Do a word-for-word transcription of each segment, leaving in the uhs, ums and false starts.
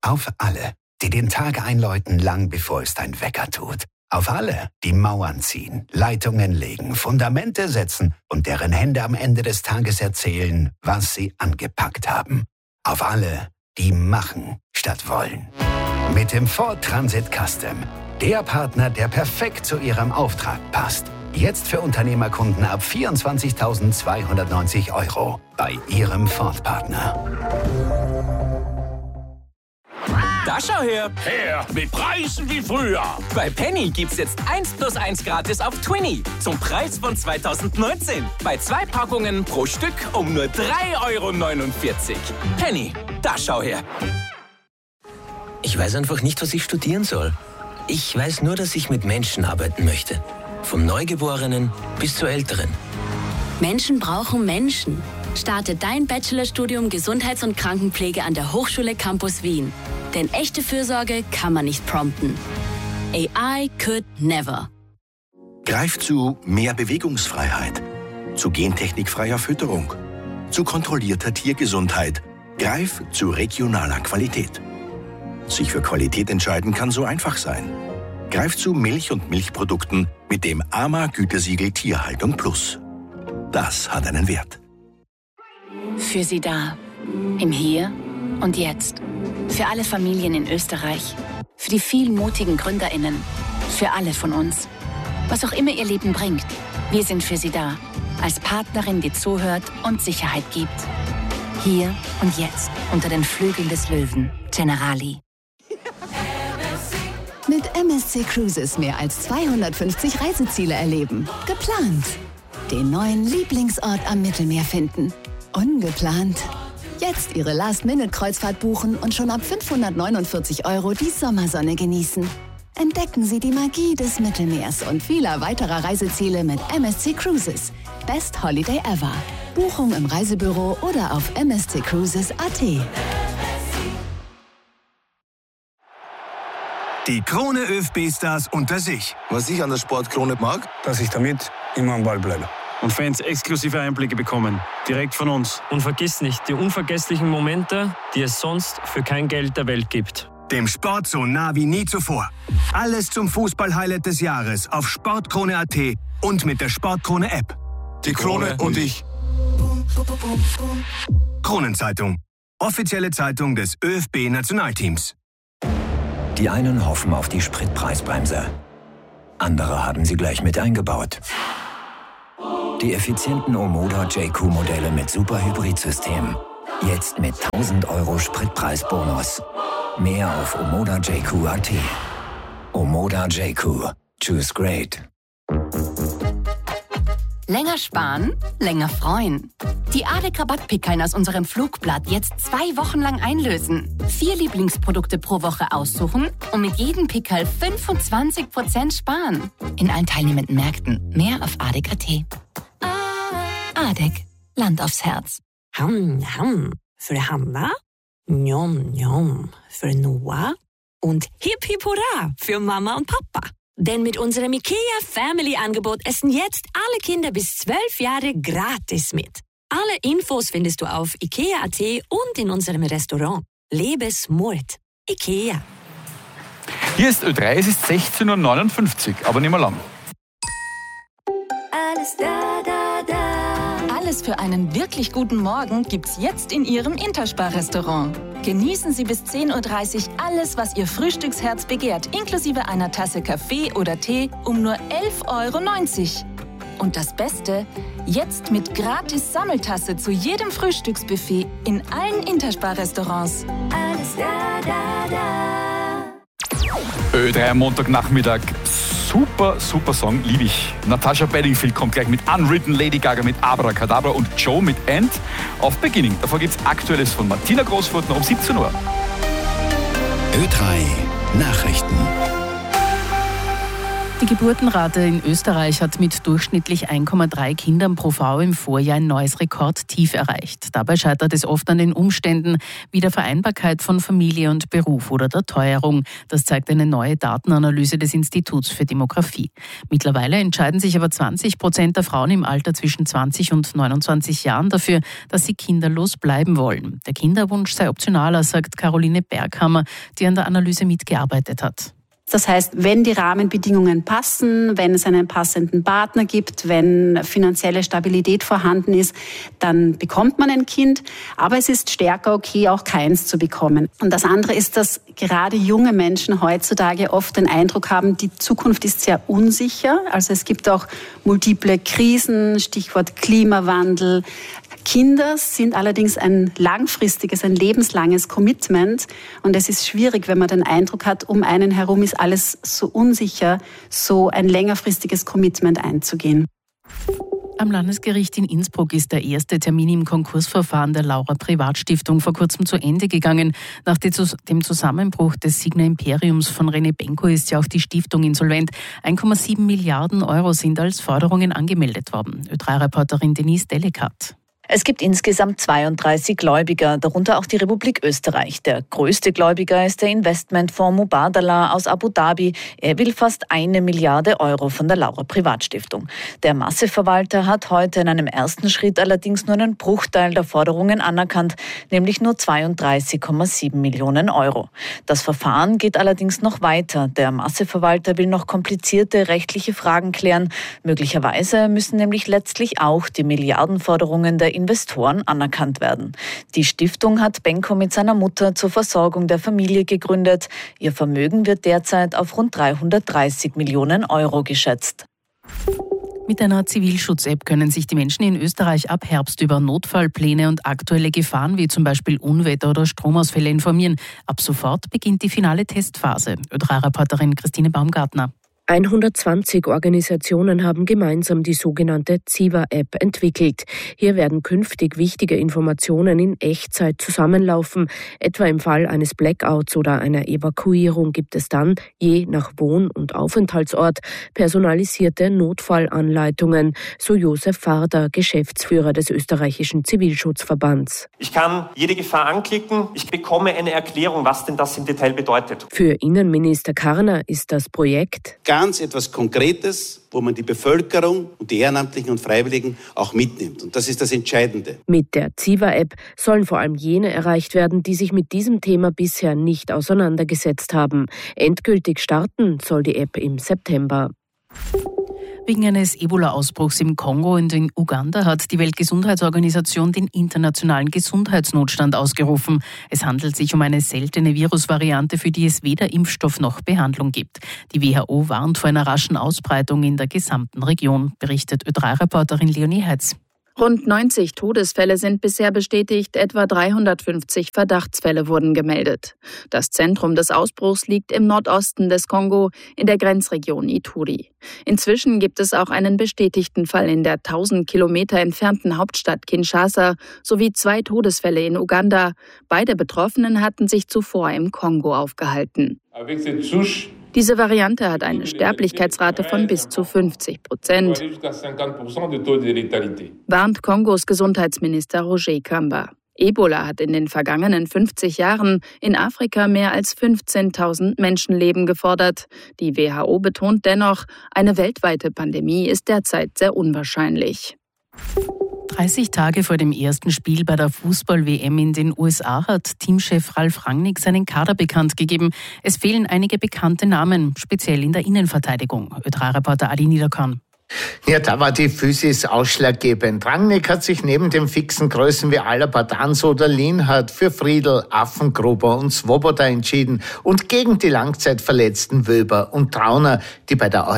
Auf alle, die den Tag einläuten, lang bevor es dein Wecker tut. Auf alle, die Mauern ziehen, Leitungen legen, Fundamente setzen und deren Hände am Ende des Tages erzählen, was sie angepackt haben. Auf alle, die machen statt wollen. Mit dem Ford Transit Custom. Der Partner, der perfekt zu Ihrem Auftrag passt. Jetzt für Unternehmerkunden ab vierundzwanzigtausendzweihundertneunzig Euro bei Ihrem Ford-Partner. Da schau her! Her, mit Preisen wie früher! Bei Penny gibt's jetzt eins plus eins gratis auf Twinny zum Preis von zweitausendneunzehn. Bei zwei Packungen pro Stück um nur drei Euro neunundvierzig. Penny, da schau her! Ich weiß einfach nicht, was ich studieren soll. Ich weiß nur, dass ich mit Menschen arbeiten möchte. Vom Neugeborenen bis zur Älteren. Menschen brauchen Menschen. Starte dein Bachelorstudium Gesundheits- und Krankenpflege an der Hochschule Campus Wien. Denn echte Fürsorge kann man nicht prompten. A I could never. Greif zu mehr Bewegungsfreiheit, zu gentechnikfreier Fütterung, zu kontrollierter Tiergesundheit. Greif zu regionaler Qualität. Sich für Qualität entscheiden kann so einfach sein. Greif zu Milch und Milchprodukten mit dem A M A-Gütesiegel Tierhaltung Plus. Das hat einen Wert. Für Sie da. Im Hier und Jetzt. Für alle Familien in Österreich. Für die vielen mutigen GründerInnen. Für alle von uns. Was auch immer Ihr Leben bringt. Wir sind für Sie da. Als Partnerin, die zuhört und Sicherheit gibt. Hier und jetzt. Unter den Flügeln des Löwen. Generali. Mit M S C Cruises mehr als zweihundertfünfzig Reiseziele erleben. Geplant. Den neuen Lieblingsort am Mittelmeer finden. Ungeplant. Jetzt Ihre Last-Minute-Kreuzfahrt buchen und schon ab fünfhundertneunundvierzig Euro die Sommersonne genießen. Entdecken Sie die Magie des Mittelmeers und vieler weiterer Reiseziele mit M S C Cruises. Best Holiday ever. Buchung im Reisebüro oder auf m s c cruises punkt a t. Die Krone ÖFB-Stars unter sich. Was ich an der Sportkrone mag, dass ich damit immer am Ball bleibe. Und Fans exklusive Einblicke bekommen. Direkt von uns. Und vergiss nicht die unvergesslichen Momente, die es sonst für kein Geld der Welt gibt. Dem Sport so nah wie nie zuvor. Alles zum Fußball-Highlight des Jahres auf sportkrone punkt a t und mit der Sportkrone-App. Die Krone und ich. Kronenzeitung. Offizielle Zeitung des ÖFB-Nationalteams. Die einen hoffen auf die Spritpreisbremse. Andere haben sie gleich mit eingebaut. Die effizienten Omoda J Q-Modelle mit Super-Hybrid-System. Jetzt mit tausend Euro Spritpreisbonus. Mehr auf omoda j q punkt a t. Omoda J Q. Choose great. Länger sparen, länger freuen. Die Adek-Rabatt-Pickeln aus unserem Flugblatt jetzt zwei Wochen lang einlösen. Vier Lieblingsprodukte pro Woche aussuchen und mit jedem Pickel fünfundzwanzig Prozent sparen. In allen teilnehmenden Märkten. Mehr auf adek punkt a t. Adek. Land aufs Herz. Ham, ham. Für Hanna. Njom, njom. Für Noah. Und hip, hip, hurra für Mama und Papa. Denn mit unserem IKEA Family-Angebot essen jetzt alle Kinder bis zwölf Jahre gratis mit. Alle Infos findest du auf ikea punkt a t und in unserem Restaurant. Lebe smart. IKEA. Hier ist Ö drei, es ist sechzehn Uhr neunundfünfzig, aber nicht mehr lang. Alles da, da, da. Alles für einen wirklich guten Morgen gibt's jetzt in Ihrem Interspar-Restaurant. Genießen Sie bis zehn Uhr dreißig alles, was Ihr Frühstücksherz begehrt, inklusive einer Tasse Kaffee oder Tee um nur elf Euro neunzig. Und das Beste, jetzt mit gratis Sammeltasse zu jedem Frühstücksbuffet in allen Interspar-Restaurants. Alles da, da, da. Ö drei am Montagnachmittag. Super, super Song, liebe ich. Natasha Bedingfield kommt gleich mit Unwritten, Lady Gaga mit Abracadabra und Joe mit End auf Beginning. Davor gibt's Aktuelles von Martina Großfurtner um siebzehn Uhr. Ö drei Nachrichten. Die Geburtenrate in Österreich hat mit durchschnittlich eins Komma drei Kindern pro Frau im Vorjahr ein neues Rekordtief erreicht. Dabei scheitert es oft an den Umständen wie der Vereinbarkeit von Familie und Beruf oder der Teuerung. Das zeigt eine neue Datenanalyse des Instituts für Demografie. Mittlerweile entscheiden sich aber zwanzig Prozent der Frauen im Alter zwischen zwanzig und neunundzwanzig Jahren dafür, dass sie kinderlos bleiben wollen. Der Kinderwunsch sei optionaler, sagt Caroline Berghammer, die an der Analyse mitgearbeitet hat. Das heißt, wenn die Rahmenbedingungen passen, wenn es einen passenden Partner gibt, wenn finanzielle Stabilität vorhanden ist, dann bekommt man ein Kind. Aber es ist stärker okay, auch keins zu bekommen. Und das andere ist, dass gerade junge Menschen heutzutage oft den Eindruck haben, die Zukunft ist sehr unsicher. Also es gibt auch multiple Krisen, Stichwort Klimawandel. Kinder sind allerdings ein langfristiges, ein lebenslanges Commitment. Und es ist schwierig, wenn man den Eindruck hat, um einen herum ist alles so unsicher, so ein längerfristiges Commitment einzugehen. Am Landesgericht in Innsbruck ist der erste Termin im Konkursverfahren der Laura Privatstiftung vor kurzem zu Ende gegangen. Nach dem Zusammenbruch des Signa Imperiums von René Benko ist ja auch die Stiftung insolvent. eins Komma sieben Milliarden Euro sind als Forderungen angemeldet worden. Ö drei Reporterin Denise Delikat. Es gibt insgesamt zweiunddreißig Gläubiger, darunter auch die Republik Österreich. Der größte Gläubiger ist der Investmentfonds Mubadala aus Abu Dhabi. Er will fast eine Milliarde Euro von der Laura Privatstiftung. Der Masseverwalter hat heute in einem ersten Schritt allerdings nur einen Bruchteil der Forderungen anerkannt, nämlich nur zweiunddreißig Komma sieben Millionen Euro. Das Verfahren geht allerdings noch weiter. Der Masseverwalter will noch komplizierte rechtliche Fragen klären. Möglicherweise müssen nämlich letztlich auch die Milliardenforderungen der Investoren anerkannt werden. Die Stiftung hat Benko mit seiner Mutter zur Versorgung der Familie gegründet. Ihr Vermögen wird derzeit auf rund dreihundertdreißig Millionen Euro geschätzt. Mit einer Zivilschutz-App können sich die Menschen in Österreich ab Herbst über Notfallpläne und aktuelle Gefahren wie zum Beispiel Unwetter oder Stromausfälle informieren. Ab sofort beginnt die finale Testphase. Ö drei Reporterin Christine Baumgartner. hundertzwanzig Organisationen haben gemeinsam die sogenannte Ziva-App entwickelt. Hier werden künftig wichtige Informationen in Echtzeit zusammenlaufen. Etwa im Fall eines Blackouts oder einer Evakuierung gibt es dann, je nach Wohn- und Aufenthaltsort, personalisierte Notfallanleitungen, so Josef Farder, Geschäftsführer des österreichischen Zivilschutzverbands. Ich kann jede Gefahr anklicken, ich bekomme eine Erklärung, was denn das im Detail bedeutet. Für Innenminister Karner ist das Projekt ganz etwas Konkretes, wo man die Bevölkerung und die Ehrenamtlichen und Freiwilligen auch mitnimmt. Und das ist das Entscheidende. Mit der Ziva-App sollen vor allem jene erreicht werden, die sich mit diesem Thema bisher nicht auseinandergesetzt haben. Endgültig starten soll die App im September. Wegen eines Ebola-Ausbruchs im Kongo und in Uganda hat die Weltgesundheitsorganisation den internationalen Gesundheitsnotstand ausgerufen. Es handelt sich um eine seltene Virusvariante, für die es weder Impfstoff noch Behandlung gibt. Die W H O warnt vor einer raschen Ausbreitung in der gesamten Region, berichtet Ö drei Reporterin Leonie Heitz. Rund neunzig Todesfälle sind bisher bestätigt, etwa dreihundertfünfzig Verdachtsfälle wurden gemeldet. Das Zentrum des Ausbruchs liegt im Nordosten des Kongo, in der Grenzregion Ituri. Inzwischen gibt es auch einen bestätigten Fall in der tausend Kilometer entfernten Hauptstadt Kinshasa sowie zwei Todesfälle in Uganda. Beide Betroffenen hatten sich zuvor im Kongo aufgehalten. Diese Variante hat eine Sterblichkeitsrate von bis zu fünfzig Prozent, warnt Kongos Gesundheitsminister Roger Kamba. Ebola hat in den vergangenen fünfzig Jahren in Afrika mehr als fünfzehntausend Menschenleben gefordert. Die W H O betont dennoch, eine weltweite Pandemie ist derzeit sehr unwahrscheinlich. dreißig Tage vor dem ersten Spiel bei der Fußball-W M in den U S A hat Teamchef Ralf Rangnick seinen Kader bekannt gegeben. Es fehlen einige bekannte Namen, speziell in der Innenverteidigung. Ö drei Reporter Adi Niederkorn. Ja, da war die Physis ausschlaggebend. Rangnick hat sich neben den fixen Größen wie Alaba, Danso oder Lienhardt für Friedl, Affengruber und Svoboda entschieden und gegen die langzeitverletzten Wöber und Trauner, die bei der Euro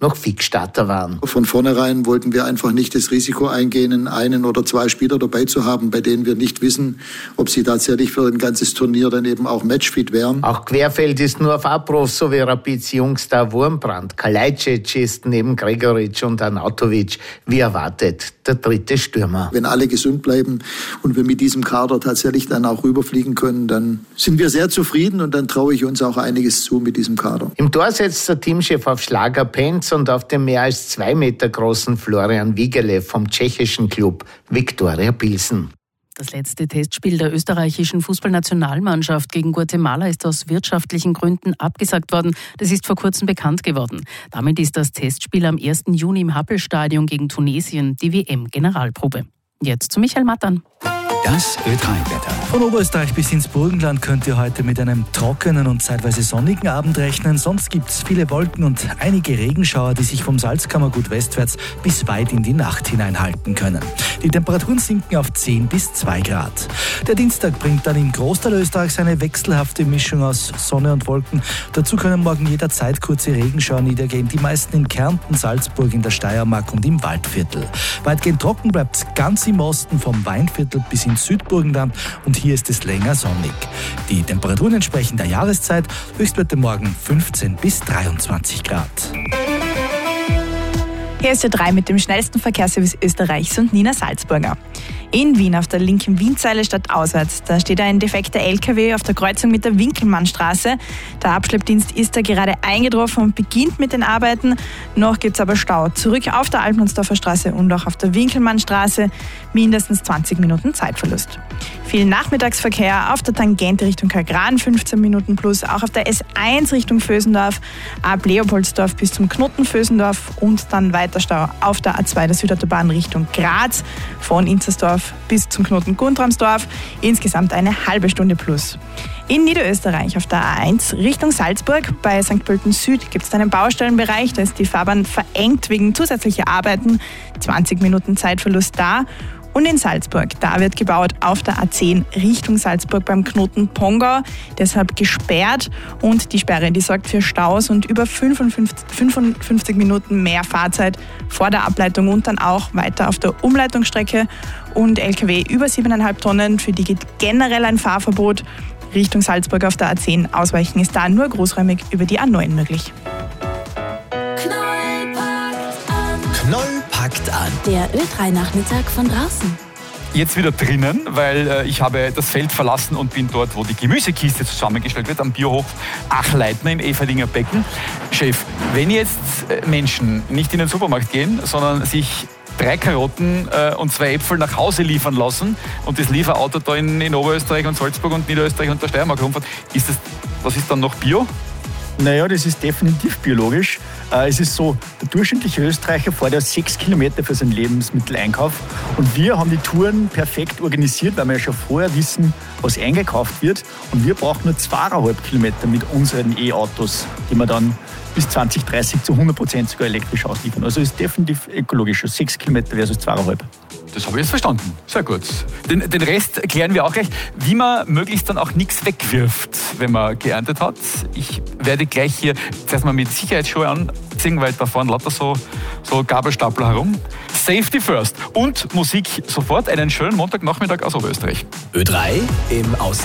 noch Fixstarter waren. Von vornherein wollten wir einfach nicht das Risiko eingehen, einen oder zwei Spieler dabei zu haben, bei denen wir nicht wissen, ob sie tatsächlich für ein ganzes Turnier dann eben auch matchfit wären. Auch Querfeld ist nur auf Abruf, so wie Rapids Jungstar Wurmbrand. Kalajdzic ist neben Gregoritsch und Arnautovic, wie erwartet, der dritte Stürmer. Wenn alle gesund bleiben und wir mit diesem Kader tatsächlich dann auch rüberfliegen können, dann sind wir sehr zufrieden und dann traue ich uns auch einiges zu mit diesem Kader. Im Tor setzt der Teamchef auf Schlager Penz und auf den mehr als zwei Meter großen Florian Wigelew vom tschechischen Klub Viktoria Pilsen. Das letzte Testspiel der österreichischen Fußballnationalmannschaft gegen Guatemala ist aus wirtschaftlichen Gründen abgesagt worden. Das ist vor kurzem bekannt geworden. Damit ist das Testspiel am ersten Juni im Happelstadion gegen Tunesien die W M-Generalprobe. Jetzt zu Michael Mattern. Das Ö drei Wetter. Von Oberösterreich bis ins Burgenland könnt ihr heute mit einem trockenen und zeitweise sonnigen Abend rechnen. Sonst gibt es viele Wolken und einige Regenschauer, die sich vom Salzkammergut westwärts bis weit in die Nacht hineinhalten können. Die Temperaturen sinken auf zehn bis zwei Grad. Der Dienstag bringt dann im Großteil Österreichs eine wechselhafte Mischung aus Sonne und Wolken. Dazu können morgen jederzeit kurze Regenschauer niedergehen. Die meisten in Kärnten, Salzburg, in der Steiermark und im Waldviertel. Weitgehend trocken bleibt es ganz im Osten vom Weinviertel bis ins Südburgenland und hier ist es länger sonnig. Die Temperaturen entsprechen der Jahreszeit. Höchstwerte morgen fünfzehn bis dreiundzwanzig Grad. Hier ist Ö drei mit dem schnellsten Verkehrsservice Österreichs und Nina Salzburger. In Wien auf der linken Wienzeile stadtauswärts. Da steht ein defekter L K W auf der Kreuzung mit der Winkelmannstraße. Der Abschleppdienst ist da gerade eingetroffen und beginnt mit den Arbeiten. Noch gibt es aber Stau. Zurück auf der Altmannsdorfer Straße und auch auf der Winkelmannstraße mindestens zwanzig Minuten Zeitverlust. Viel Nachmittagsverkehr auf der Tangente Richtung Kagran, fünfzehn Minuten plus. Auch auf der S eins Richtung Vösendorf, ab Leopoldsdorf bis zum Knoten Vösendorf und dann weiter Stau auf der A zwei der Südautobahn Richtung Graz, von Inzersdorf bis zum Knoten Guntramsdorf. Insgesamt eine halbe Stunde plus. In Niederösterreich auf der A eins Richtung Salzburg bei Sankt Pölten Süd gibt es einen Baustellenbereich, da ist die Fahrbahn verengt wegen zusätzlicher Arbeiten. zwanzig Minuten Zeitverlust da. Und in Salzburg, da wird gebaut auf der A zehn Richtung Salzburg beim Knoten Pongau, deshalb gesperrt. Und die Sperre, die sorgt für Staus und über fünfundfünfzig, fünfundfünfzig Minuten mehr Fahrzeit vor der Ableitung und dann auch weiter auf der Umleitungsstrecke. Und L K W über sieben Komma fünf Tonnen, für die geht generell ein Fahrverbot. Richtung Salzburg auf der A zehn ausweichen ist da nur großräumig über die A neun möglich. Knoll packt an. Der Ö drei Nachmittag von draußen. Jetzt wieder drinnen, weil äh, ich habe das Feld verlassen und bin dort, wo die Gemüsekiste zusammengestellt wird, am Biohof Achleitner im Everdingen Becken. Chef, wenn jetzt äh, Menschen nicht in den Supermarkt gehen, sondern sich drei Karotten äh, und zwei Äpfel nach Hause liefern lassen und das Lieferauto da in, in Oberösterreich und Salzburg und Niederösterreich und der Steiermark rumfährt, ist das, was ist dann noch Bio? Naja, das ist definitiv biologisch. Es ist so, der durchschnittliche Österreicher fährt ja sechs Kilometer für seinen Lebensmitteleinkauf. Und wir haben die Touren perfekt organisiert, weil wir ja schon vorher wissen, was eingekauft wird. Und wir brauchen nur zweieinhalb Kilometer mit unseren E-Autos, die wir dann bis zwanzig dreißig zu hundert Prozent sogar elektrisch ausliefern. Also ist definitiv ökologisch. sechs Kilometer versus zweieinhalb. Das habe ich jetzt verstanden. Sehr gut. Den, den Rest klären wir auch gleich, wie man möglichst dann auch nichts wegwirft, wenn man geerntet hat. Ich werde gleich hier zuerst mal mit Sicherheitsschuhe anziehen, weil da fahren lauter so, so Gabelstapler herum. Safety first. Und Musik sofort. Einen schönen Montagnachmittag aus Oberösterreich. Ö drei im Aus